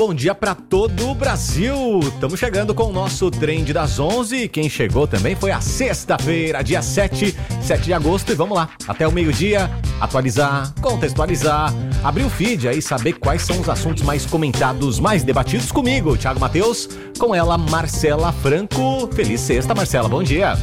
bom dia para todo o Brasil. Estamos chegando com o nosso Trend das 11. Quem chegou também foi a sexta-feira, dia 7 de agosto. E vamos lá, até o meio-dia, atualizar, contextualizar, abrir o feed aí, saber quais são os assuntos mais comentados, mais debatidos comigo, Thiago Matheus, com ela, Marcela Franco. Feliz sexta, Marcela, bom dia.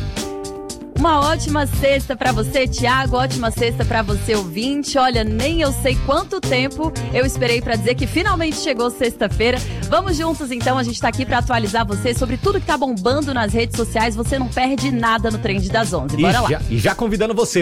Uma ótima sexta pra você, Thiago, ótima sexta pra você, ouvinte. Olha, nem eu sei quanto tempo eu esperei pra dizer que finalmente chegou sexta-feira. Vamos juntos, então, a gente tá aqui pra atualizar você sobre tudo que tá bombando nas redes sociais. Você não perde nada no Trend das 11, bora lá. E já convidando você,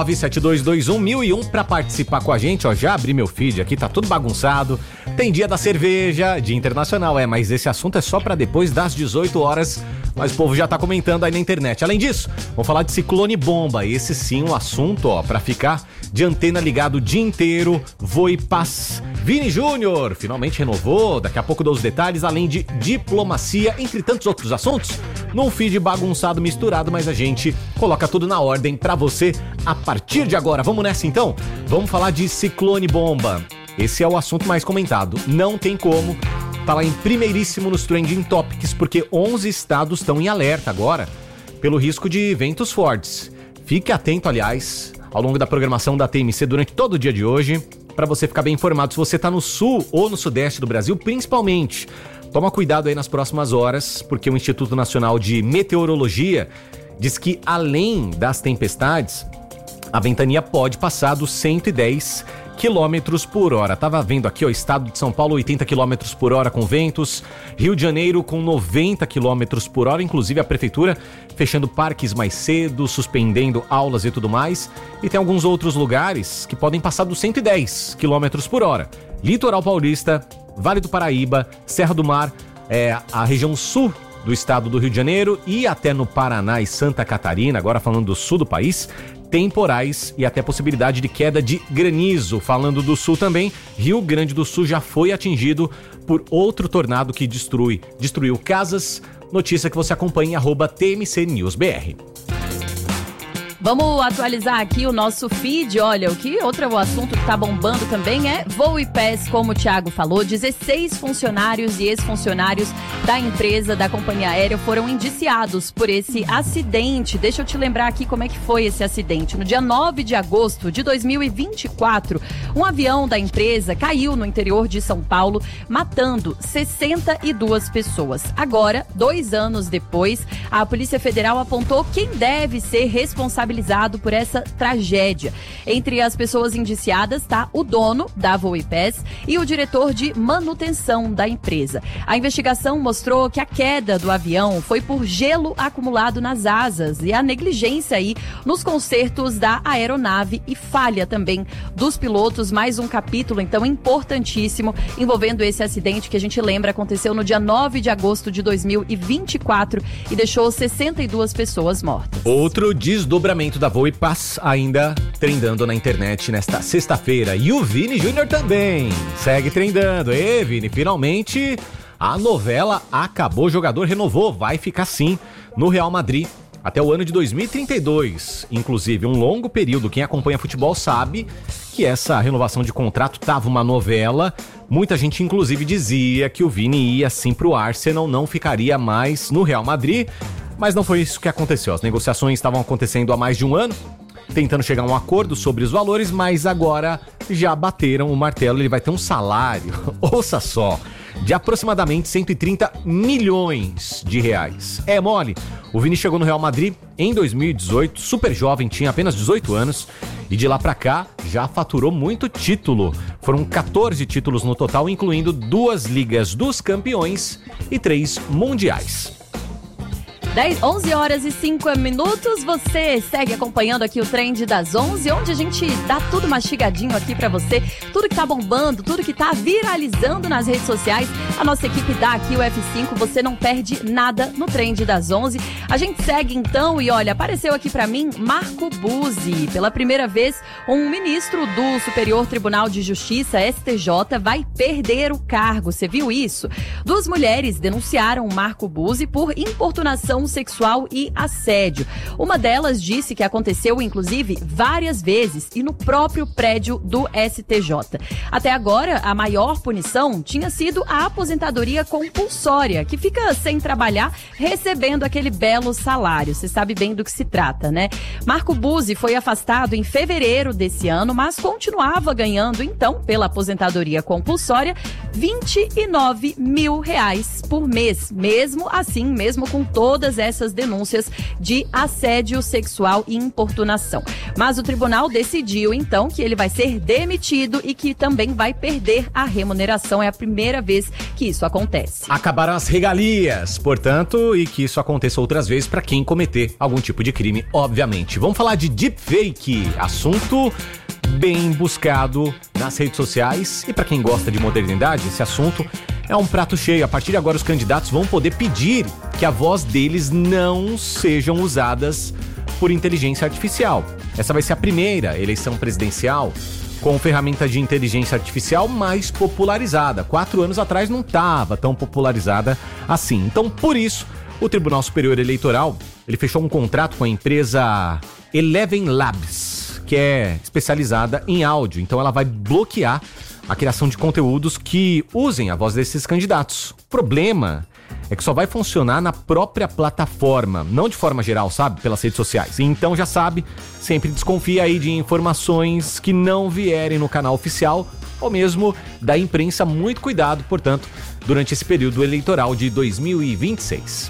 11972211001 pra participar com a gente, ó, já abri meu feed aqui, tá tudo bagunçado. Tem dia da cerveja, dia internacional, mas esse assunto é só pra depois das 18 horas, mas o povo já tá comentando aí na internet. Além disso, vamos falar de ciclone bomba, esse sim um assunto, ó, pra ficar de antena ligado o dia inteiro. Voe Paz. Vini Júnior finalmente renovou, daqui a pouco dou os detalhes, além de diplomacia, entre tantos outros assuntos, num feed bagunçado, misturado, mas a gente coloca tudo na ordem pra você a partir de agora. Vamos nessa então? Vamos falar de ciclone bomba. Esse é o assunto mais comentado, não tem como. Tá lá em primeiríssimo nos Trending Topics, porque 11 estados estão em alerta agora pelo risco de ventos fortes. Fique atento, aliás, ao longo da programação da TMC durante todo o dia de hoje, para você ficar bem informado. Se você está no sul ou no sudeste do Brasil, principalmente, toma cuidado aí nas próximas horas, porque o Instituto Nacional de Meteorologia diz que, além das tempestades, a ventania pode passar dos 110 quilômetros por hora. Tava vendo aqui, ó, estado de São Paulo, 80 quilômetros por hora com ventos, Rio de Janeiro com 90 quilômetros por hora, inclusive a prefeitura fechando parques mais cedo, suspendendo aulas e tudo mais, e tem alguns outros lugares que podem passar dos 110 quilômetros por hora. Litoral Paulista, Vale do Paraíba, Serra do Mar, a região sul do estado do Rio de Janeiro e até no Paraná e Santa Catarina, agora falando do sul do país, temporais e até possibilidade de queda de granizo. Falando do sul também, Rio Grande do Sul já foi atingido por outro tornado que destruiu casas. Notícia que você acompanha em @TMCNewsBR. Vamos atualizar aqui o nosso feed. Olha, outro assunto que tá bombando também é Voe Paz, como o Thiago falou. 16 funcionários e ex-funcionários da empresa, da companhia aérea, foram indiciados por esse acidente. Deixa eu te lembrar aqui como é que foi esse acidente. No dia 9 de agosto de 2024, um avião da empresa caiu no interior de São Paulo, matando 62 pessoas. Agora, 2 anos depois, a Polícia Federal apontou quem deve ser responsabilizado por essa tragédia. Entre as pessoas indiciadas está o dono da Voe Paz e o diretor de manutenção da empresa. A investigação mostrou que a queda do avião foi por gelo acumulado nas asas e a negligência aí nos consertos da aeronave e falha também dos pilotos. Mais um capítulo, então, importantíssimo envolvendo esse acidente que a gente lembra aconteceu no dia 9 de agosto de 2024 e deixou 62 pessoas mortas. Outro desdobramento da Voe Paz ainda trendando na internet nesta sexta-feira. E o Vini Júnior também segue trendando. Vini, finalmente a novela acabou, o jogador renovou, vai ficar sim no Real Madrid até o ano de 2032. Inclusive, um longo período. Quem acompanha futebol sabe que essa renovação de contrato tava uma novela. Muita gente, inclusive, dizia que o Vini ia sim pro Arsenal, não ficaria mais no Real Madrid. Mas não foi isso que aconteceu. As negociações estavam acontecendo há mais de um ano, tentando chegar a um acordo sobre os valores, mas agora já bateram o martelo. Ele vai ter um salário, ouça só, de aproximadamente 130 milhões de reais. É mole? O Vini chegou no Real Madrid em 2018, super jovem, tinha apenas 18 anos, e de lá pra cá já faturou muito título. Foram 14 títulos no total, incluindo 2 Ligas dos Campeões e 3 Mundiais. 11 horas e 5 minutos, você segue acompanhando aqui o Trend das 11, onde a gente dá tudo mastigadinho aqui pra você, tudo que tá bombando, tudo que tá viralizando nas redes sociais, a nossa equipe dá aqui o F5, você não perde nada no Trend das 11. A gente segue então e olha, apareceu aqui pra mim Marco Buzzi, pela primeira vez um ministro do Superior Tribunal de Justiça, STJ, vai perder o cargo, você viu isso? 2 mulheres denunciaram Marco Buzzi por importunação agressão sexual e assédio. Uma delas disse que aconteceu, inclusive, várias vezes e no próprio prédio do STJ. Até agora, a maior punição tinha sido a aposentadoria compulsória, que fica sem trabalhar, recebendo aquele belo salário. Você sabe bem do que se trata, né? Marco Buzzi foi afastado em fevereiro desse ano, mas continuava ganhando, então, pela aposentadoria compulsória, R$29 mil por mês. Mesmo assim, mesmo com todas essas denúncias de assédio sexual e importunação. Mas o tribunal decidiu, então, que ele vai ser demitido e que também vai perder a remuneração. É a primeira vez que isso acontece. Acabaram as regalias, portanto, e que isso aconteça outras vezes para quem cometer algum tipo de crime, obviamente. Vamos falar de deepfake, assunto bem buscado nas redes sociais, e para quem gosta de modernidade, esse assunto é um prato cheio. A partir de agora, os candidatos vão poder pedir que a voz deles não sejam usadas por inteligência artificial. Essa vai ser a primeira eleição presidencial com ferramenta de inteligência artificial mais popularizada. 4 anos atrás não estava tão popularizada assim. Então, por isso, o Tribunal Superior Eleitoral ele fechou um contrato com a empresa Eleven Labs, que é especializada em áudio. Então, ela vai bloquear a criação de conteúdos que usem a voz desses candidatos. O problema é que só vai funcionar na própria plataforma, não de forma geral, sabe? Pelas redes sociais. Então já sabe, sempre desconfia aí de informações que não vierem no canal oficial ou mesmo da imprensa. Muito cuidado, portanto, durante esse período eleitoral de 2026.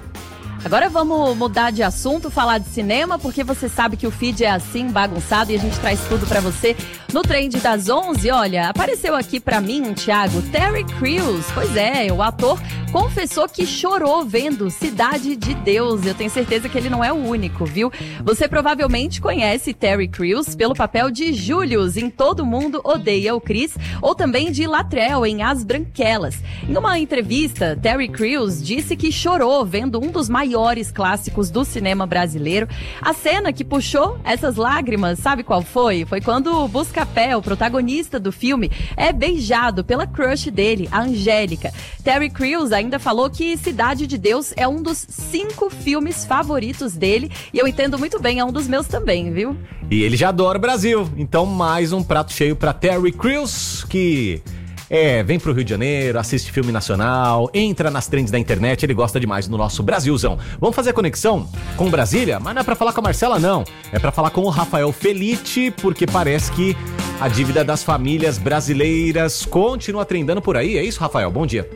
Agora vamos mudar de assunto, falar de cinema, porque você sabe que o feed é assim, bagunçado, e a gente traz tudo pra você no Trend das 11. Olha, apareceu aqui pra mim, Thiago, Terry Crews. Pois é, o ator confessou que chorou vendo Cidade de Deus. Eu tenho certeza que ele não é o único, viu? Você provavelmente conhece Terry Crews pelo papel de Julius em Todo Mundo Odeia o Chris, ou também de Latrell em As Branquelas. Em uma entrevista, Terry Crews disse que chorou vendo um dos maiores clássicos do cinema brasileiro. A cena que puxou essas lágrimas, sabe qual foi? Foi quando o Buscapé, o protagonista do filme, é beijado pela crush dele, a Angélica. Terry Crews ainda falou que Cidade de Deus é um dos 5 filmes favoritos dele, e eu entendo muito bem, é um dos meus também, viu? E ele já adora o Brasil, então mais um prato cheio para Terry Crews, que vem pro Rio de Janeiro, assiste filme nacional, entra nas trends da internet, ele gosta demais do nosso Brasilzão. Vamos fazer a conexão com Brasília? Mas não é pra falar com a Marcela, não. É pra falar com o Rafael Felitti, porque parece que a dívida das famílias brasileiras continua trendando por aí. É isso, Rafael? Bom dia.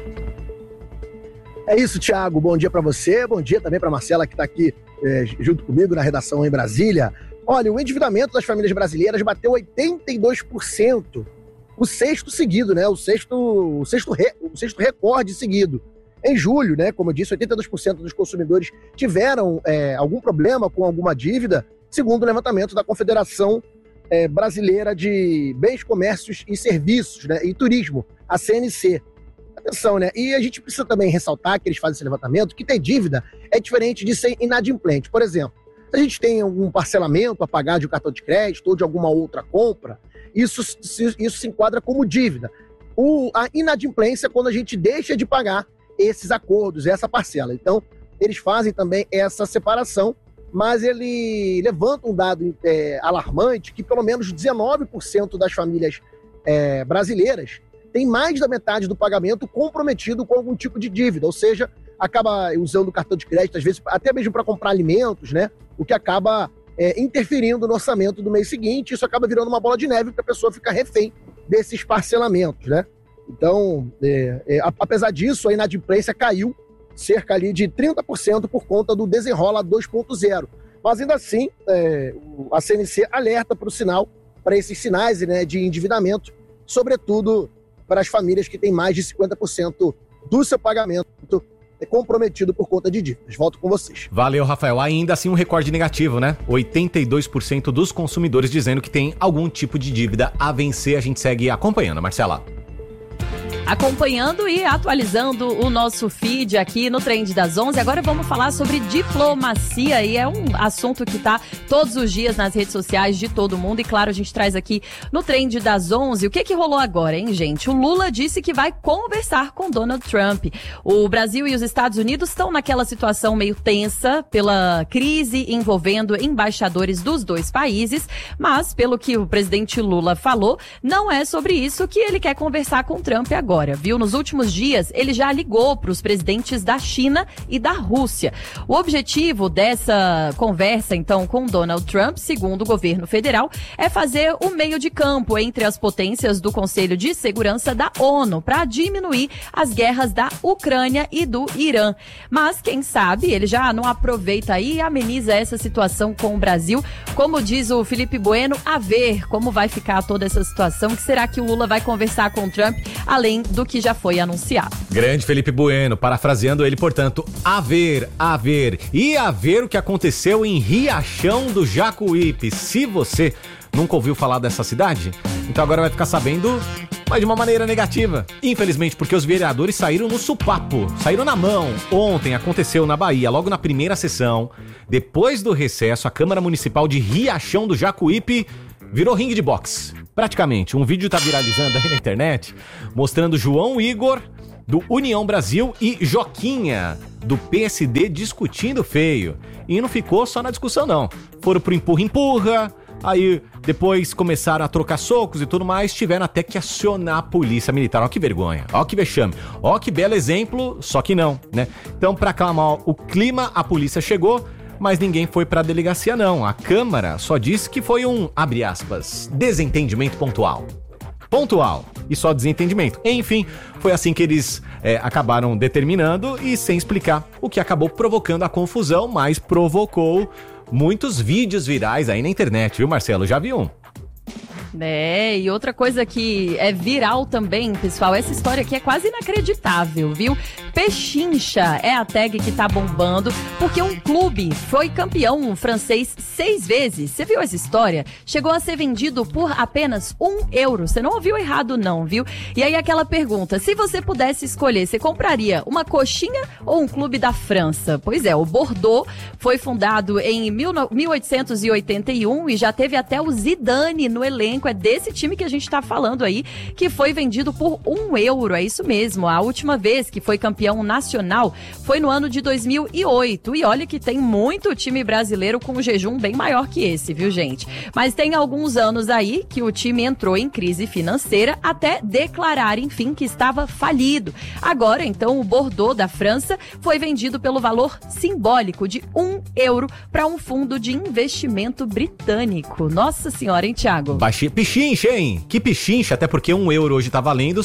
É isso, Thiago. Bom dia pra você, bom dia também pra Marcela, que tá aqui junto comigo na redação em Brasília. Olha, o endividamento das famílias brasileiras bateu 82%. O sexto seguido, né? O sexto recorde seguido. Em julho, né? Como eu disse, 82% dos consumidores tiveram algum problema com alguma dívida, segundo o levantamento da Confederação Brasileira de Bens, Comércios e Serviços, né? E Turismo, a CNC. Atenção, né? E a gente precisa também ressaltar que eles fazem esse levantamento, que ter dívida é diferente de ser inadimplente. Por exemplo, se a gente tem algum parcelamento a pagar de um cartão de crédito ou de alguma outra compra, isso se enquadra como dívida. A inadimplência é quando a gente deixa de pagar esses acordos, essa parcela. Então, eles fazem também essa separação, mas ele levanta um dado alarmante, que pelo menos 19% das famílias brasileiras tem mais da metade do pagamento comprometido com algum tipo de dívida, ou seja, acaba usando o cartão de crédito, às vezes até mesmo para comprar alimentos, né? O que acaba interferindo no orçamento do mês seguinte. Isso acaba virando uma bola de neve, porque a pessoa fica refém desses parcelamentos, né? Então, apesar disso, a inadimplência caiu cerca ali de 30% por conta do Desenrola 2.0. Mas ainda assim, a CNC alerta para esses sinais, né, de endividamento, sobretudo para as famílias que têm mais de 50% do seu pagamento comprometido por conta de dívidas. Volto com vocês. Valeu, Rafael. Ainda assim um recorde negativo, né? 82% dos consumidores dizendo que tem algum tipo de dívida a vencer. A gente segue acompanhando, Marcela. Acompanhando e atualizando o nosso feed aqui no Trend das 11. Agora vamos falar sobre diplomacia e é um assunto que está todos os dias nas redes sociais de todo mundo. E claro, a gente traz aqui no Trend das 11. O que rolou agora, hein, gente? O Lula disse que vai conversar com Donald Trump. O Brasil e os Estados Unidos estão naquela situação meio tensa pela crise envolvendo embaixadores dos dois países, mas pelo que o presidente Lula falou, não é sobre isso que ele quer conversar com Trump agora. Viu? Nos últimos dias, ele já ligou para os presidentes da China e da Rússia. O objetivo dessa conversa, então, com Donald Trump, segundo o governo federal, é fazer o meio de campo entre as potências do Conselho de Segurança da ONU para diminuir as guerras da Ucrânia e do Irã. Mas, quem sabe, ele já não aproveita aí e ameniza essa situação com o Brasil. Como diz o Felipe Bueno, a ver como vai ficar toda essa situação. Que será que o Lula vai conversar com o Trump, além do que já foi anunciado? Grande Felipe Bueno, parafraseando ele, portanto, a ver. E a ver o que aconteceu em Riachão do Jacuípe. Se você nunca ouviu falar dessa cidade, então agora vai ficar sabendo, mas de uma maneira negativa. Infelizmente, porque os vereadores saíram no supapo, saíram na mão. Ontem aconteceu na Bahia, logo na primeira sessão, depois do recesso, a Câmara Municipal de Riachão do Jacuípe virou ringue de boxe. Praticamente, um vídeo tá viralizando aí na internet, mostrando João Igor, do União Brasil, e Joquinha, do PSD, discutindo feio. E não ficou só na discussão, não. Foram pro empurra-empurra, aí depois começaram a trocar socos e tudo mais, tiveram até que acionar a polícia militar. Ó que vergonha, ó que vexame, ó que belo exemplo, só que não, né? Então, pra acalmar o clima, a polícia chegou, mas ninguém foi pra delegacia, não. A Câmara só disse que foi um, abre aspas, desentendimento pontual. Pontual e só desentendimento. Enfim, foi assim que eles acabaram determinando e sem explicar, o que acabou provocando a confusão, mas provocou muitos vídeos virais aí na internet, viu, Marcelo? Já viu um? E outra coisa que é viral também, pessoal, essa história aqui é quase inacreditável, viu? Pechincha é a tag que tá bombando, porque um clube foi campeão francês 6 vezes. Você viu essa história? Chegou a ser vendido por apenas €1. Você não ouviu errado não, viu? E aí aquela pergunta, se você pudesse escolher, você compraria uma coxinha ou um clube da França? Pois é, o Bordeaux foi fundado em 1881 e já teve até o Zidane no elenco. É desse time que a gente tá falando aí, que foi vendido por €1. É isso mesmo. A última vez que foi campeão nacional foi no ano de 2008. E olha que tem muito time brasileiro com um jejum bem maior que esse, viu, gente? Mas tem alguns anos aí que o time entrou em crise financeira até declarar, enfim, que estava falido. Agora, então, o Bordeaux da França foi vendido pelo valor simbólico de €1 para um fundo de investimento britânico. Nossa senhora, hein, Thiago? Pichincha, hein? Que pichincha, até porque €1 hoje tá valendo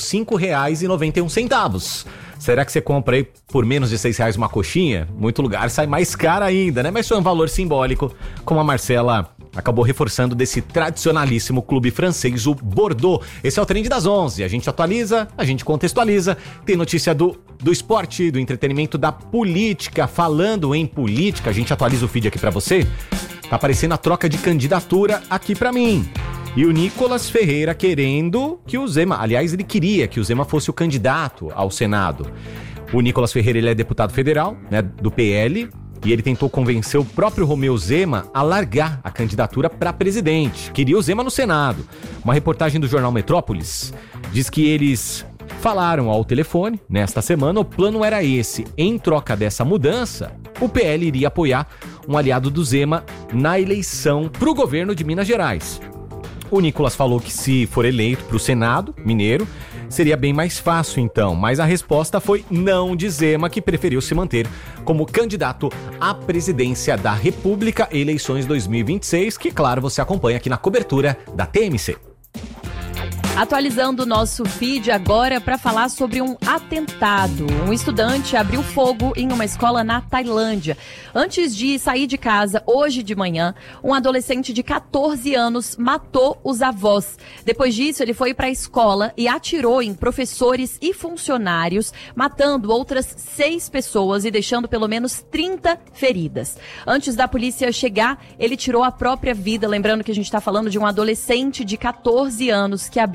R$5,91. Será que você compra aí por menos de R$6 uma coxinha? Muito lugar sai mais cara ainda, né? Mas foi um valor simbólico, como a Marcela acabou reforçando, desse tradicionalíssimo clube francês, o Bordeaux. Esse é o Trend das 11. A gente atualiza, a gente contextualiza. Tem notícia do esporte, do entretenimento, da política. Falando em política, a gente atualiza o feed aqui pra você. Tá aparecendo a troca de candidatura aqui pra mim. E o Nicolas Ferreira querendo que o Zema... Aliás, ele queria que o Zema fosse o candidato ao Senado. O Nicolas Ferreira, ele é deputado federal, né, do PL, e ele tentou convencer o próprio Romeu Zema a largar a candidatura para presidente. Queria o Zema no Senado. Uma reportagem do jornal Metrópolis diz que eles falaram ao telefone nesta semana. O plano era esse. Em troca dessa mudança, o PL iria apoiar um aliado do Zema na eleição para o governo de Minas Gerais. O Nicolas falou que se for eleito para o Senado mineiro, seria bem mais fácil então, mas a resposta foi não de Zema, que preferiu se manter como candidato à presidência da República, eleições 2026, que claro, você acompanha aqui na cobertura da TMC. Atualizando o nosso feed agora para falar sobre um atentado. Um estudante abriu fogo em uma escola na Tailândia. Antes de sair de casa, hoje de manhã, um adolescente de 14 anos matou os avós. Depois disso, ele foi para a escola e atirou em professores e funcionários, matando outras 6 pessoas e deixando pelo menos 30 feridas. Antes da polícia chegar, ele tirou a própria vida. Lembrando que a gente está falando de um adolescente de 14 anos que abriu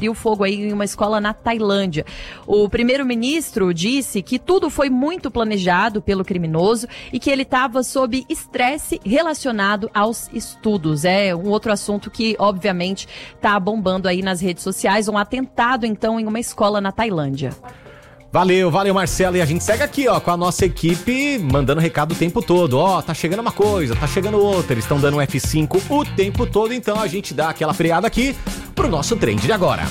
conseguiu fogo aí em uma escola na Tailândia. O primeiro-ministro disse que tudo foi muito planejado pelo criminoso e que ele estava sob estresse relacionado aos estudos. É um outro assunto que, obviamente, está bombando aí nas redes sociais. Um atentado, então, em uma escola na Tailândia. Valeu, Marcelo. E a gente segue aqui, ó, com a nossa equipe mandando recado o tempo todo. Ó, tá chegando uma coisa, tá chegando outra. Eles estão dando um F5 o tempo todo, então a gente dá aquela freada aqui pro nosso trend de agora.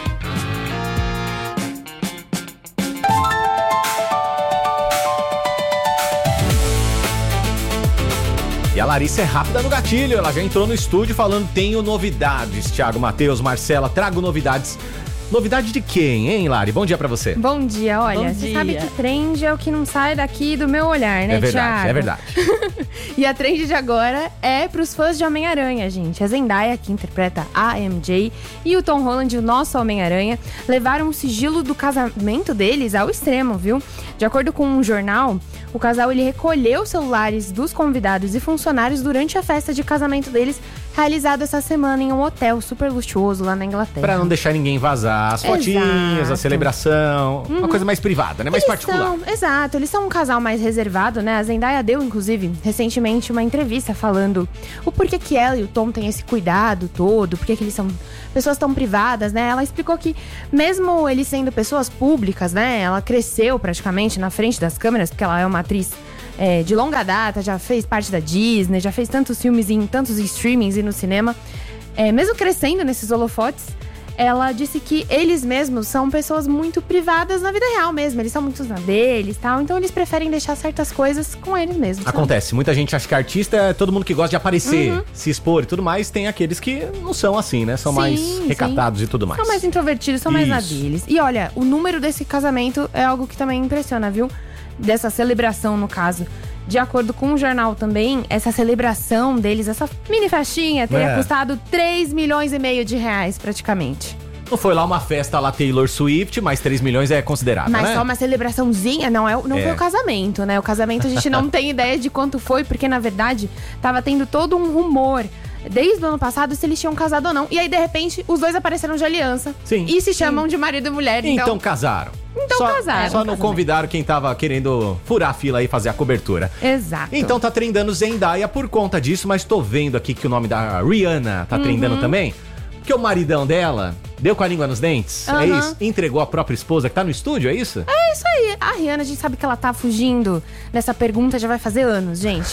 E a Larissa é rápida no gatilho, ela já entrou no estúdio falando, tenho novidades. Thiago, Matheus, Marcela, trago novidades. Novidade de quem, hein, Lari? Bom dia pra você. Bom dia, olha, você sabe que trend é o que não sai daqui do meu olhar, né, É verdade, Thiago? é verdade. E a trend de agora é pros fãs de Homem-Aranha, gente. A Zendaya, que interpreta a MJ, e o Tom Holland, o nosso Homem-Aranha, levaram o sigilo do casamento deles ao extremo, viu? De acordo com um jornal, o casal ele recolheu os celulares dos convidados e funcionários durante a festa de casamento deles, realizado essa semana em um hotel super luxuoso lá na Inglaterra. Pra não deixar ninguém vazar as fotinhas, Exato. a celebração, uma coisa mais privada, né? Mais particular. Exato, eles são um casal mais reservado, né? A Zendaya deu, inclusive, recentemente uma entrevista falando o porquê que ela e o Tom têm esse cuidado todo, porquê que eles são pessoas tão privadas, né? Ela explicou que, mesmo eles sendo pessoas públicas, né? Ela cresceu praticamente na frente das câmeras, porque ela é uma atriz de longa data, já fez parte da Disney, já fez tantos filmes em tantos streamings e no cinema. Mesmo crescendo nesses holofotes, ela disse que eles mesmos são pessoas muito privadas na vida real mesmo. Eles são muito na deles e tal, então eles preferem deixar certas coisas com eles mesmos. Sabe? Acontece, muita gente acha que artista é todo mundo que gosta de aparecer, se expor e tudo mais. Tem aqueles que não são assim, né? São mais recatados e tudo mais. São mais introvertidos, são mais na deles. E olha, o número desse casamento é algo que também impressiona, viu? Dessa celebração, no caso. De acordo com o jornal também, essa celebração deles, essa mini festinha, teria custado 3,5 milhões de reais, praticamente. Não foi lá uma festa lá Taylor Swift, mas 3 milhões é considerado, mas né? só uma celebraçãozinha, não foi o casamento, né? O casamento a gente não tem ideia de quanto foi, porque na verdade tava tendo todo um rumor desde o ano passado se eles tinham casado ou não. E aí, de repente, os dois apareceram de aliança. Sim. E se chamam de marido e mulher. Então casaram. Casaram. Só não convidaram quem tava querendo furar a fila e fazer a cobertura. Exato. Então tá trendando Zendaya por conta disso, mas tô vendo aqui que o nome da Rihanna tá trendando também. Porque o maridão dela deu com a língua nos dentes, é isso? Entregou a própria esposa que tá no estúdio, é isso? É isso aí. A Rihanna, a gente sabe que ela tá fugindo dessa pergunta já vai fazer anos, gente.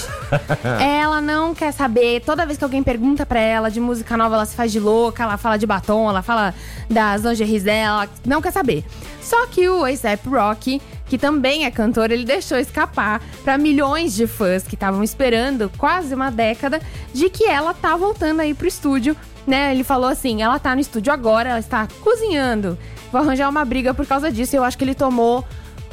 Ela não quer saber. Toda vez que alguém pergunta pra ela de música nova, ela se faz de louca, ela fala de batom, ela fala das lingeries dela, não quer saber. Só que o A$AP Rocky, que também é cantor, ele deixou escapar pra milhões de fãs que estavam esperando quase uma década de que ela tá voltando aí pro estúdio, né? Ele falou assim, ela tá no estúdio agora, ela está cozinhando. Vou arranjar uma briga por causa disso. Eu acho que ele tomou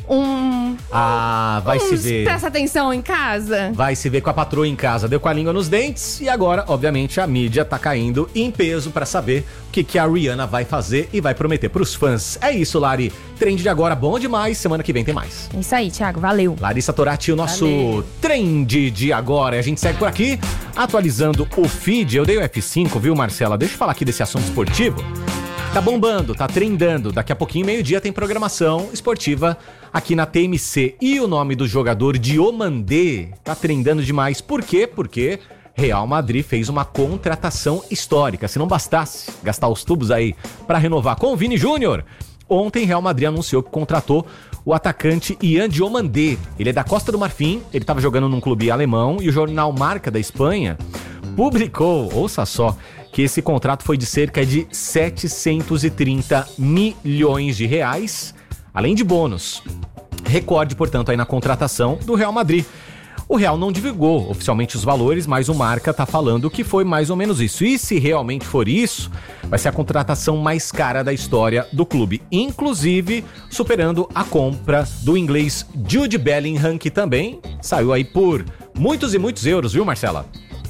vai se ver. Presta atenção em casa. Vai se ver com a patroa em casa. Deu com a língua nos dentes e agora, obviamente, a mídia tá caindo em peso pra saber o que a Rihanna vai fazer e vai prometer pros fãs. É isso, Lari. Trend de agora, bom demais. Semana que vem tem mais. É isso aí, Thiago. Valeu. Larissa Torati, o nosso trend de agora. A gente segue por aqui, atualizando o feed. Eu dei o F5, viu, Marcela? Deixa eu falar aqui desse assunto esportivo. Tá bombando, tá trendando. Daqui a pouquinho, meio-dia, tem programação esportiva aqui na TMC. E o nome do jogador Diomandé tá trendando demais. Por quê? Porque Real Madrid fez uma contratação histórica. Se não bastasse gastar os tubos aí pra renovar com o Vini Júnior, ontem Real Madrid anunciou que contratou o atacante Ian Diomandé. Ele é da Costa do Marfim, ele estava jogando num clube alemão e o jornal Marca da Espanha publicou, ouça só, que esse contrato foi de cerca de 730 milhões de reais, além de bônus. Recorde, portanto, aí na contratação do Real Madrid. O Real não divulgou oficialmente os valores, mas o Marca tá falando que foi mais ou menos isso. E se realmente for isso, vai ser a contratação mais cara da história do clube, inclusive superando a compra do inglês Jude Bellingham, que também saiu aí por muitos e muitos euros, viu, Marcela?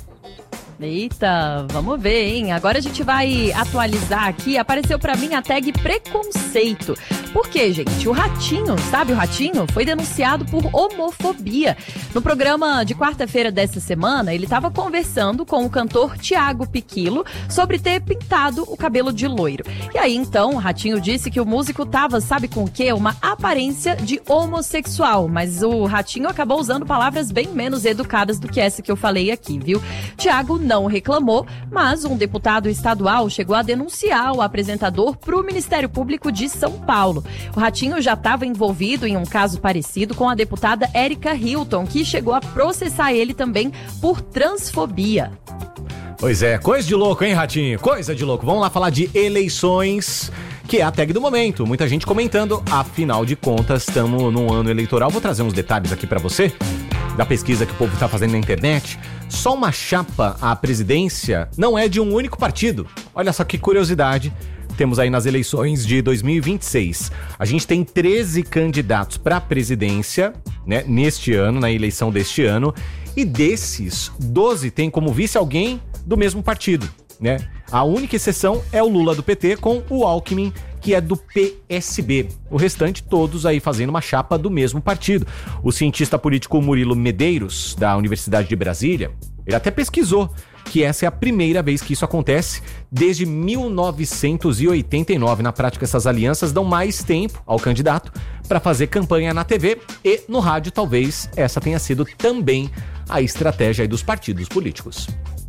Eita, vamos ver, hein? Agora a gente vai atualizar aqui. Apareceu pra mim a tag preconceito. Por quê, gente? O Ratinho, sabe o Ratinho? Foi denunciado por homofobia. No programa de quarta-feira dessa semana, ele estava conversando com o cantor Thiago Piquilo sobre ter pintado o cabelo de loiro. E aí, então, o Ratinho disse que o músico tava, sabe com o quê? Uma aparência de homossexual. Mas o Ratinho acabou usando palavras bem menos educadas do que essa que eu falei aqui, viu? Thiago não reclamou, mas um deputado estadual chegou a denunciar o apresentador para o Ministério Público de São Paulo. O Ratinho já estava envolvido em um caso parecido com a deputada Érica Hilton, que chegou a processar ele também por transfobia. Pois é, coisa de louco, hein, Ratinho? Coisa de louco. Vamos lá falar de eleições, que é a tag do momento. Muita gente comentando, afinal de contas, estamos num ano eleitoral. Vou trazer uns detalhes aqui pra você, da pesquisa que o povo tá fazendo na internet. Só uma chapa à presidência não é de um único partido. Olha só que curiosidade. Temos aí nas eleições de 2026. A gente tem 13 candidatos para a presidência, né, neste ano, na eleição deste ano. E desses, 12 tem como vice alguém do mesmo partido, né? A única exceção é o Lula do PT com o Alckmin, que é do PSB. O restante, todos aí fazendo uma chapa do mesmo partido. O cientista político Murilo Medeiros, da Universidade de Brasília, ele até pesquisou que essa é a primeira vez que isso acontece desde 1989. Na prática, essas alianças dão mais tempo ao candidato para fazer campanha na TV e no rádio. Talvez essa tenha sido também a estratégia aí dos partidos políticos.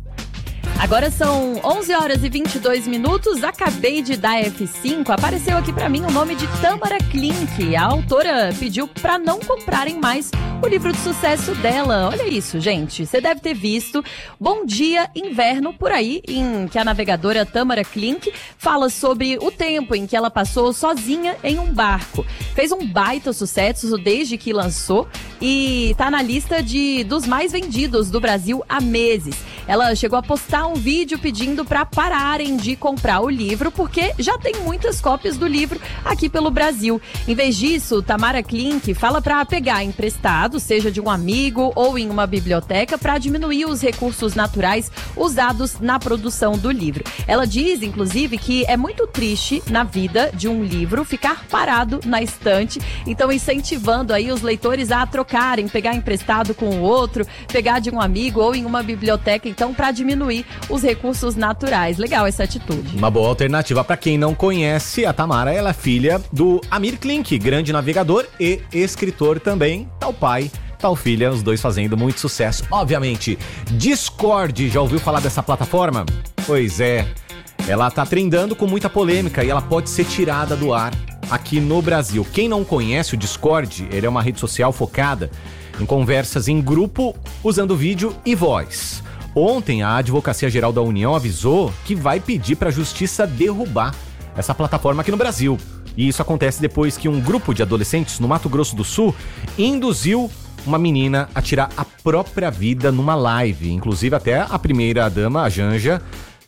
Agora são 11 horas e 22 minutos, acabei de dar F5, apareceu aqui pra mim o nome de Tamara Klink. A autora pediu pra não comprarem mais o livro de sucesso dela. Olha isso, gente, você deve ter visto Bom Dia Inverno por aí, em que a navegadora Tamara Klink fala sobre o tempo em que ela passou sozinha em um barco. Fez um baita sucesso desde que lançou e tá na lista dos mais vendidos do Brasil há meses. Ela chegou a postar um vídeo pedindo para pararem de comprar o livro, porque já tem muitas cópias do livro aqui pelo Brasil. Em vez disso, Tamara Klink fala para pegar emprestado, seja de um amigo ou em uma biblioteca, para diminuir os recursos naturais usados na produção do livro. Ela diz, inclusive, que é muito triste na vida de um livro ficar parado na estante, então incentivando aí os leitores a trocarem, pegar emprestado com o outro, pegar de um amigo ou em uma biblioteca, então, para diminuir os recursos naturais. Legal essa atitude. Uma boa alternativa para quem não conhece. A Tamara, ela é filha do Amir Klink, grande navegador e escritor também. Tal pai, tal filha, os dois fazendo muito sucesso. Obviamente, Discord, já ouviu falar dessa plataforma? Pois é, ela tá trendando com muita polêmica e ela pode ser tirada do ar aqui no Brasil. Quem não conhece o Discord, ele é uma rede social focada em conversas em grupo usando vídeo e voz. Ontem, a Advocacia Geral da União avisou que vai pedir para a Justiça derrubar essa plataforma aqui no Brasil. E isso acontece depois que um grupo de adolescentes no Mato Grosso do Sul induziu uma menina a tirar a própria vida numa live. Inclusive, até a primeira-dama, a Janja,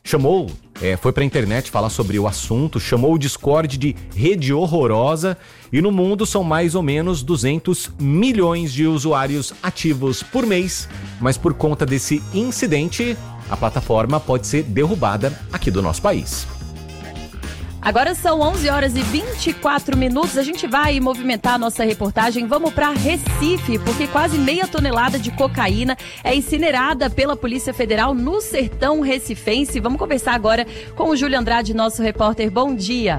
foi pra internet falar sobre o assunto, chamou o Discord de rede horrorosa, e no mundo são mais ou menos 200 milhões de usuários ativos por mês, mas por conta desse incidente, a plataforma pode ser derrubada aqui do nosso país. Agora são 11 horas e 24 minutos, a gente vai movimentar a nossa reportagem, vamos para Recife, porque quase meia tonelada de cocaína é incinerada pela Polícia Federal no sertão recifense. Vamos conversar agora com o Júlio Andrade, nosso repórter. Bom dia.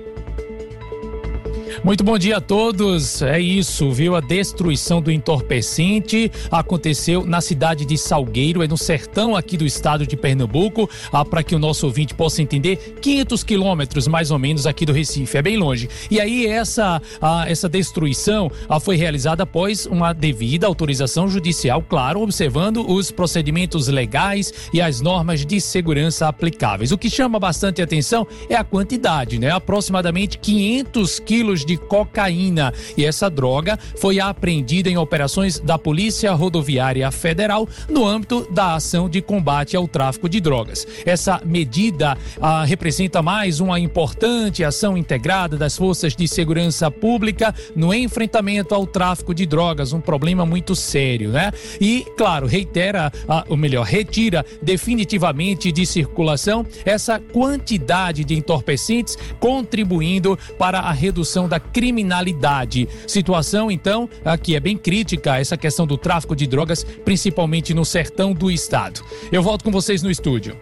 Muito bom dia a todos. É isso, viu? A destruição do entorpecente aconteceu na cidade de Salgueiro, é no sertão aqui do estado de Pernambuco. Para que o nosso ouvinte possa entender, 500 quilômetros mais ou menos aqui do Recife, é bem longe. E aí essa destruição foi realizada após uma devida autorização judicial, claro, observando os procedimentos legais e as normas de segurança aplicáveis. O que chama bastante atenção é a quantidade, né? Aproximadamente 500 quilos de cocaína, e essa droga foi apreendida em operações da Polícia Rodoviária Federal no âmbito da ação de combate ao tráfico de drogas. Essa medida representa mais uma importante ação integrada das forças de segurança pública no enfrentamento ao tráfico de drogas, um problema muito sério, né? E, claro, retira definitivamente de circulação essa quantidade de entorpecentes, contribuindo para a redução da da criminalidade. Situação, então, aqui é bem crítica, essa questão do tráfico de drogas, principalmente no sertão do estado. Eu volto com vocês no estúdio.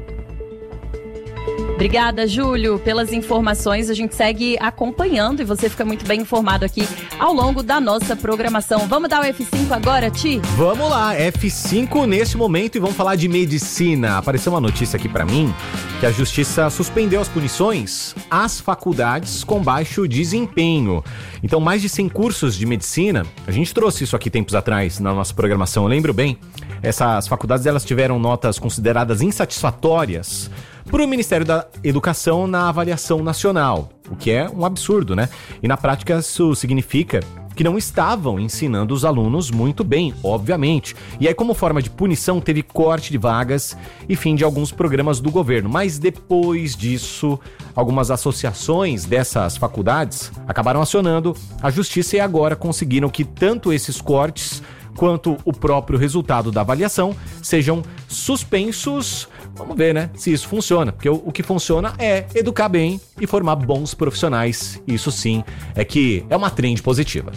Obrigada, Júlio, pelas informações. A gente segue acompanhando e você fica muito bem informado aqui ao longo da nossa programação. Vamos dar o F5 agora, Ti? Vamos lá, F5 neste momento e vamos falar de medicina. Apareceu uma notícia aqui pra mim que a Justiça suspendeu as punições às faculdades com baixo desempenho. Então, mais de 100 cursos de medicina, a gente trouxe isso aqui tempos atrás na nossa programação, eu lembro bem. Essas faculdades, elas tiveram notas consideradas insatisfatórias para o Ministério da Educação na avaliação nacional, o que é um absurdo, né? E na prática isso significa que não estavam ensinando os alunos muito bem, obviamente. E aí, como forma de punição, teve corte de vagas e fim de alguns programas do governo. Mas depois disso, algumas associações dessas faculdades acabaram acionando a justiça e agora conseguiram que tanto esses cortes quanto o próprio resultado da avaliação sejam suspensos. Vamos ver, né, se isso funciona, porque o que funciona é educar bem e formar bons profissionais. Isso sim é que é uma trend positiva.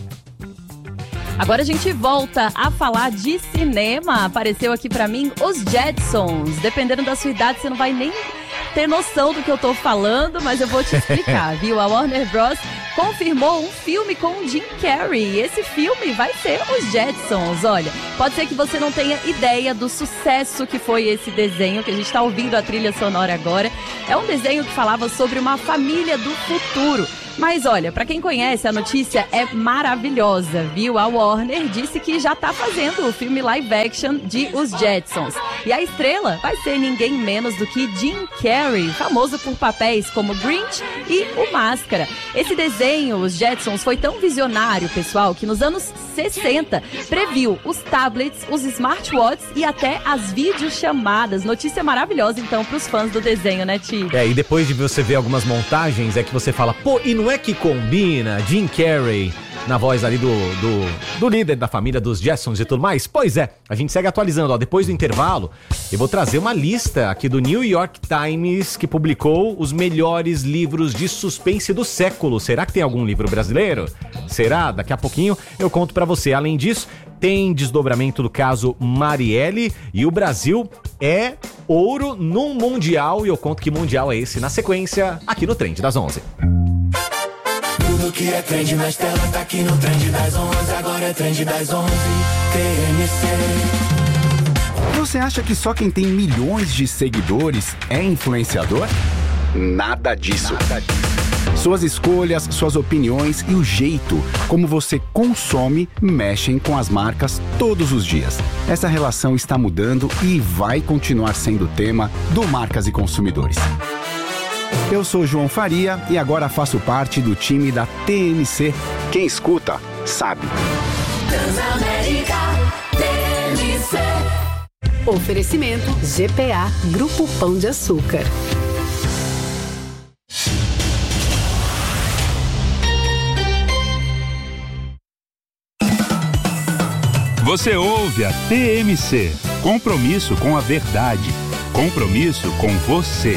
Agora a gente volta a falar de cinema. Apareceu aqui pra mim os Jetsons. Dependendo da sua idade, você não vai nem ter noção do que eu tô falando, mas eu vou te explicar, viu? A Warner Bros. Confirmou um filme com o Jim Carrey. Esse filme vai ser os Jetsons. Olha, pode ser que você não tenha ideia do sucesso que foi esse desenho, que a gente tá ouvindo a trilha sonora agora. É um desenho que falava sobre uma família do futuro. Mas olha, pra quem conhece, a notícia é maravilhosa, viu? A Warner disse que já tá fazendo o filme live action de Os Jetsons. E a estrela vai ser ninguém menos do que Jim Carrey, famoso por papéis como Grinch e o Máscara. Esse desenho, Os Jetsons, foi tão visionário, pessoal, que nos anos 60 previu os tablets, os smartwatches e até as videochamadas. Notícia maravilhosa, então, pros fãs do desenho, né, Ti? E depois de você ver algumas montagens, é que você fala, pô, e não é que combina Jim Carrey na voz ali do líder da família dos Jetsons e tudo mais? Pois é, a gente segue atualizando, ó. Depois do intervalo, eu vou trazer uma lista aqui do New York Times que publicou os melhores livros de suspense do século. Será que tem algum livro brasileiro? Será? Daqui a pouquinho eu conto pra você. Além disso, tem desdobramento do caso Marielle e o Brasil é ouro num mundial e eu conto que mundial é esse na sequência aqui no Trend das 11. Tudo que é trend nas telas tá aqui no Trend das 11. Agora é Trend das 11, TMC. Você acha que só quem tem milhões de seguidores é influenciador? Nada disso. Suas escolhas, suas opiniões e o jeito como você consome mexem com as marcas todos os dias. Essa relação está mudando e vai continuar sendo tema do Marcas e Consumidores. Eu sou João Faria e agora faço parte do time da TMC. Quem escuta, sabe. Transamérica TMC. Oferecimento GPA, Grupo Pão de Açúcar. Você ouve a TMC. Compromisso com a verdade. Compromisso com você.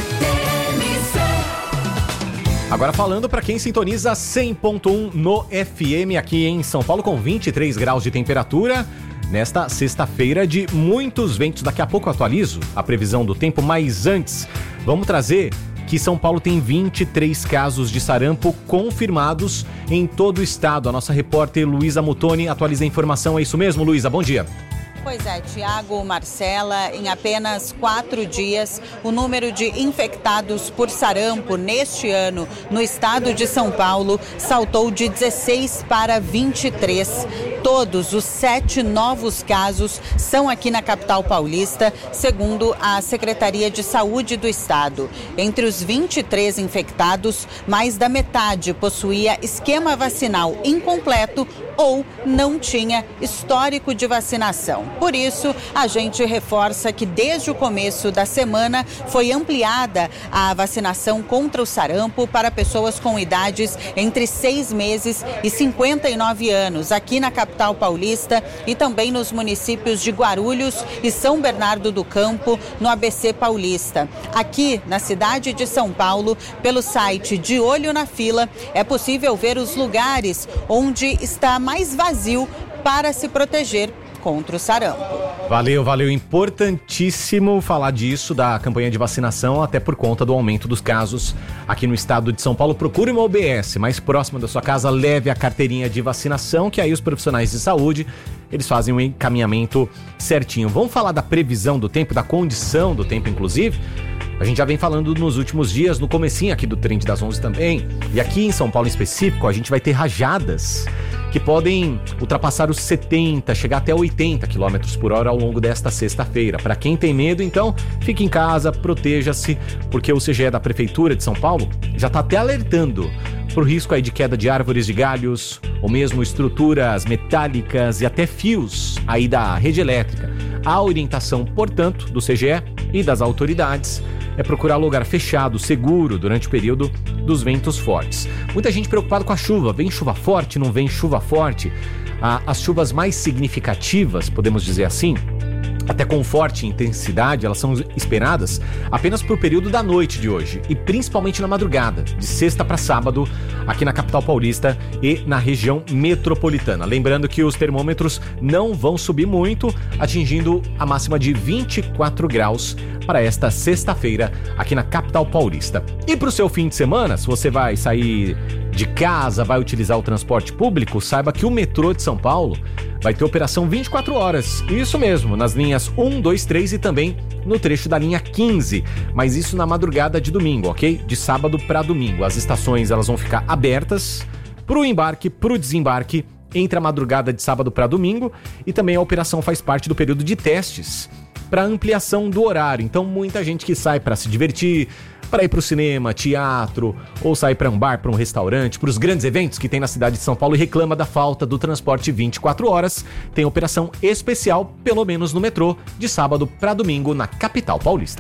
Agora falando para quem sintoniza 100.1 no FM aqui em São Paulo com 23 graus de temperatura. Nesta sexta-feira de muitos ventos. Daqui a pouco eu atualizo a previsão do tempo, mas antes vamos trazer que São Paulo tem 23 casos de sarampo confirmados em todo o estado. A nossa repórter Luísa Mutoni atualiza a informação. É isso mesmo, Luísa? Bom dia. Pois é, Tiago, Marcela, em apenas 4 dias, o número de infectados por sarampo neste ano no estado de São Paulo saltou de 16 para 23. Todos os 7 novos casos são aqui na capital paulista, segundo a Secretaria de Saúde do estado. Entre os 23 infectados, mais da metade possuía esquema vacinal incompleto ou não tinha histórico de vacinação. Por isso, a gente reforça que desde o começo da semana foi ampliada a vacinação contra o sarampo para pessoas com idades entre 6 meses e 59 anos, aqui na capital paulista e também nos municípios de Guarulhos e São Bernardo do Campo, no ABC Paulista. Aqui na cidade de São Paulo, pelo site De Olho na Fila, é possível ver os lugares onde está mais vazio para se proteger contra o sarampo. Valeu. Importantíssimo falar disso, da campanha de vacinação, até por conta do aumento dos casos aqui no estado de São Paulo. Procure uma UBS mais próxima da sua casa, leve a carteirinha de vacinação, que aí os profissionais de saúde, eles fazem um encaminhamento certinho. Vamos falar da previsão do tempo, da condição do tempo, inclusive. A gente já vem falando nos últimos dias, no comecinho aqui do Trend das 11 também. E aqui em São Paulo em específico, a gente vai ter rajadas que podem ultrapassar os 70, chegar até 80 km por hora ao longo desta sexta-feira. Para quem tem medo, então, fique em casa, proteja-se, porque o CGE da Prefeitura de São Paulo já está até alertando para o risco aí de queda de árvores de galhos, ou mesmo estruturas metálicas e até fios aí da rede elétrica. A orientação, portanto, do CGE e das autoridades é procurar lugar fechado, seguro, durante o período dos ventos fortes. Muita gente preocupada com a chuva. Vem chuva forte, não vem chuva forte? As chuvas mais significativas, podemos dizer assim, até com forte intensidade, elas são esperadas apenas para o período da noite de hoje e principalmente na madrugada, de sexta para sábado, aqui na capital paulista e na região metropolitana. Lembrando que os termômetros não vão subir muito, atingindo a máxima de 24 graus para esta sexta-feira aqui na capital paulista. E para o seu fim de semana, se você vai sair de casa, vai utilizar o transporte público, saiba que o metrô de São Paulo vai ter operação 24 horas. Isso mesmo, nas linhas 1, 2, 3 e também no trecho da linha 15. Mas isso na madrugada de domingo, ok? De sábado para domingo. As estações elas vão ficar abertas para o embarque, para o desembarque entre a madrugada de sábado para domingo. E também a operação faz parte do período de testes para ampliação do horário. Então muita gente que sai para se divertir, para ir para o cinema, teatro, ou sair para um bar, para um restaurante, para os grandes eventos que tem na cidade de São Paulo e reclama da falta do transporte 24 horas, tem operação especial, pelo menos no metrô, de sábado para domingo na capital paulista.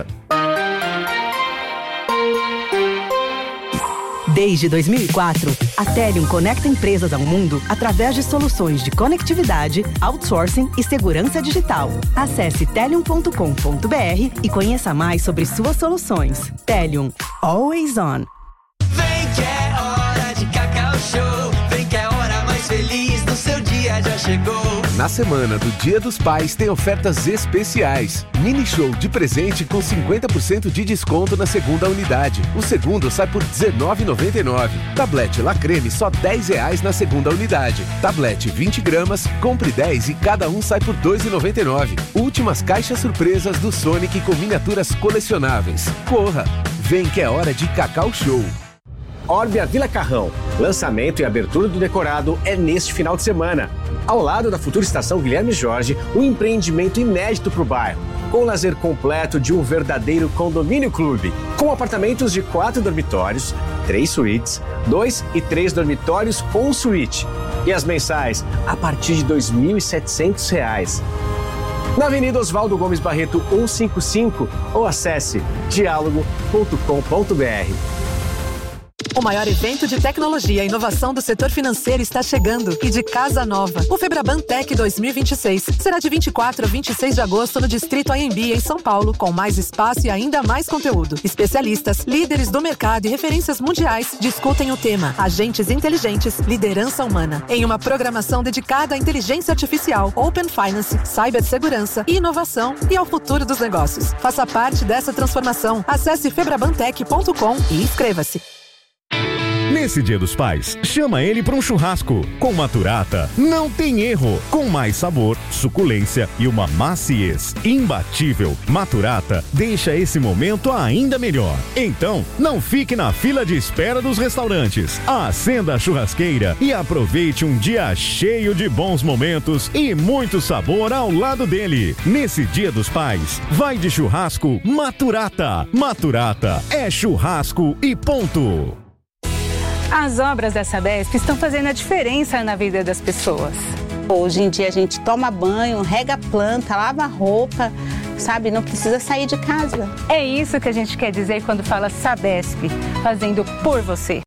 Desde 2004, a Telium conecta empresas ao mundo através de soluções de conectividade, outsourcing e segurança digital. Acesse telium.com.br e conheça mais sobre suas soluções. Telium, always on. Vem que é hora de Cacau Show. Vem que é a hora mais feliz do seu dia já chegou. Na semana do Dia dos Pais tem ofertas especiais. Mini show de presente com 50% de desconto na segunda unidade. O segundo sai por R$19,99. Tablete La Creme só R$10 na segunda unidade. Tablete 20 gramas, compre 10 e cada um sai por R$2,99. Últimas caixas surpresas do Sonic com miniaturas colecionáveis. Corra! Vem que é hora de Cacau Show. Orbia Vila Carrão. Lançamento e abertura do decorado é neste final de semana. Ao lado da futura estação Guilherme Jorge, um empreendimento inédito para o bairro, com lazer completo de um verdadeiro condomínio clube, com apartamentos de 4 dormitórios, 3 suítes, 2 e 3 dormitórios com suíte. E as mensais a partir de R$ 2.700. Na Avenida Oswaldo Gomes Barreto 155 ou acesse dialogo.com.br. O maior evento de tecnologia e inovação do setor financeiro está chegando e de casa nova. O Febraban Tech 2026 será de 24 a 26 de agosto no Distrito AMB, em São Paulo, com mais espaço e ainda mais conteúdo. Especialistas, líderes do mercado e referências mundiais discutem o tema Agentes Inteligentes, Liderança Humana, em uma programação dedicada à inteligência artificial, Open Finance, cibersegurança, inovação e ao futuro dos negócios. Faça parte dessa transformação. Acesse febrabantech.com e inscreva-se. Nesse Dia dos Pais, chama ele para um churrasco. Com Maturata, não tem erro. Com mais sabor, suculência e uma maciez imbatível, Maturata deixa esse momento ainda melhor. Então, não fique na fila de espera dos restaurantes. Acenda a churrasqueira e aproveite um dia cheio de bons momentos e muito sabor ao lado dele. Nesse Dia dos Pais, vai de churrasco Maturata. Maturata é churrasco e ponto. As obras da Sabesp estão fazendo a diferença na vida das pessoas. Hoje em dia a gente toma banho, rega a planta, lava a roupa, sabe? Não precisa sair de casa. É isso que a gente quer dizer quando fala Sabesp, fazendo por você.